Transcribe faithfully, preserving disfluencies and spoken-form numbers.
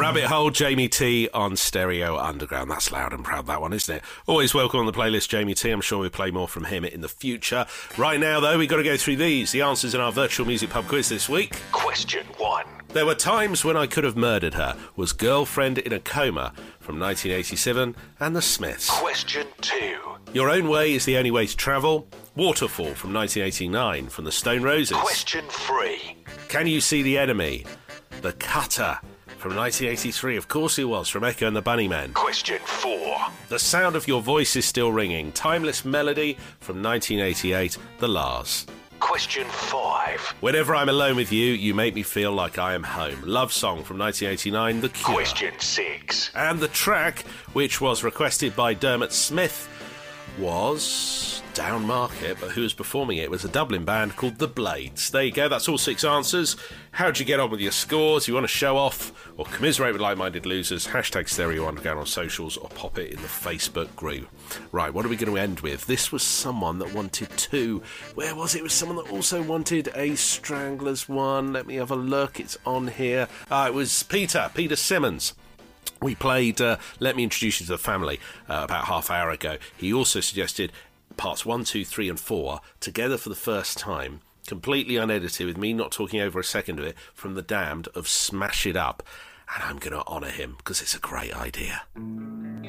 Rabbit Hole, Jamie T on Stereo Underground. That's loud and proud, that one, isn't it? Always welcome on the playlist, Jamie T. I'm sure we'll play more from him in the future. Right now, though, we've got to go through these. The answers in our virtual music pub quiz this week. Question one. There were times when I could have murdered her. Was Girlfriend in a Coma from nineteen eighty-seven and The Smiths. Question two. Your Own Way is the Only Way to Travel. Waterfall from nineteen eighty-nine from the Stone Roses. Question three. Can You See the Enemy? The Cutter from nineteen eighty-three. Of course he was, from Echo and the Bunnymen. Question four. The Sound of Your Voice is Still Ringing. Timeless Melody from nineteen eighty-eight. The Lars. Question five. Whenever I'm Alone with You, You Make Me Feel Like I Am Home. Love Song from nineteen eighty-nine. The Cure. Question six. And the track, which was requested by Dermot Smith, was Down Market, but who was performing it was a Dublin band called The Blades. There you go, that's all six answers. How'd you get on with your scores? If you want to show off or commiserate with like-minded losers, hashtag Stereo Underground on socials or pop it in the Facebook group. Right, what are we going to end with? This was someone that wanted two. Where was it? It was someone that also wanted a Stranglers one. Let me have a look. It's on here. Uh, it was Peter, Peter Simmons. We played uh, Let Me Introduce You to the Family uh, about half an hour ago. He also suggested parts one, two, three and four together for the first time, completely unedited, with me not talking over a second of it, from The Damned of Smash It Up. And I'm going to honour him because it's a great idea.